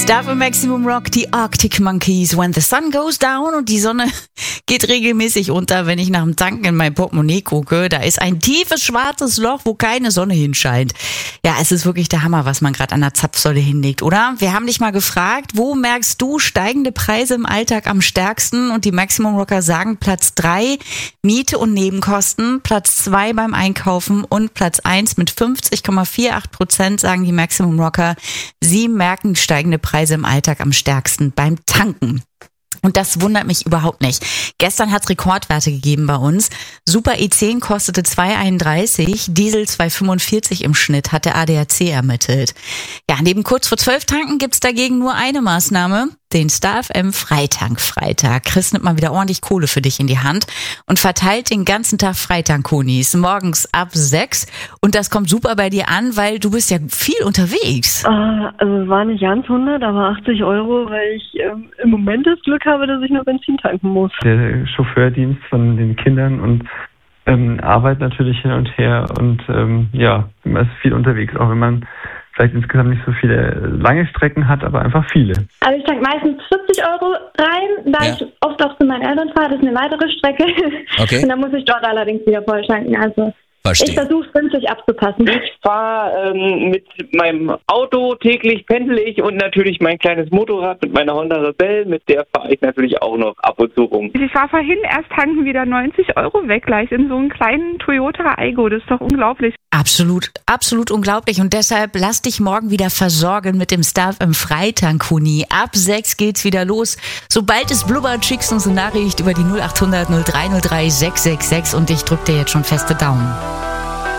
Stuff im Maximum Rock, die Arctic Monkeys, When the Sun Goes Down, und die Sonne geht regelmäßig unter, wenn ich nach dem Tanken in mein Portemonnaie gucke. Da ist ein tiefes schwarzes Loch, wo keine Sonne hinscheint. Ja, es ist wirklich der Hammer, was man gerade an der Zapfsäule hinlegt, oder? Wir haben dich mal gefragt, wo merkst du steigende Preise im Alltag am stärksten? Und die Maximum Rocker sagen Platz 3, Miete und Nebenkosten, Platz 2 beim Einkaufen und Platz 1 mit 50,48% sagen die Maximum Rocker, sie merken steigende Preise im Alltag am stärksten beim Tanken. Und das wundert mich überhaupt nicht. Gestern hat es Rekordwerte gegeben bei uns. Super E10 kostete 2,31, Diesel 2,45 im Schnitt, hat der ADAC ermittelt. Ja, neben kurz vor 12 tanken gibt's dagegen nur eine Maßnahme, den Star FM Freitag. Chris nimmt mal wieder ordentlich Kohle für dich in die Hand und verteilt den ganzen Tag Freitag-Konis. Morgens ab 6. Und das kommt super bei dir an, weil du bist ja viel unterwegs. Also es waren nicht ganz 100, aber 80 €, weil ich im Moment das Glück habe, dass ich nur Benzin tanken muss. Der Chauffeurdienst von den Kindern und Arbeit natürlich hin und her und man ist viel unterwegs, auch wenn man vielleicht insgesamt nicht so viele lange Strecken hat, aber einfach viele. Also ich tanke meistens 40 € rein, da ich oft auch zu meinen Eltern fahre, das ist eine weitere Strecke. Okay. Und dann muss ich dort allerdings wieder voll tanken. Also verstehe. Ich versuche es günstig abzupassen. Ich fahre mit meinem Auto täglich, pendle ich, und natürlich mein kleines Motorrad mit meiner Honda Rebelle, mit der fahre ich natürlich auch noch ab und zu rum. Ich war vorhin erst tanken wieder 90 € weg, gleich in so einem kleinen Toyota Aygo. Das ist doch unglaublich. Absolut unglaublich. Und deshalb lass dich morgen wieder versorgen mit dem Stuff im Freitag-Kuni. Ab 6 geht's wieder los. Sobald es blubbert, schickst du uns eine Nachricht über die 0800 0303 666 und ich drück dir jetzt schon feste Daumen.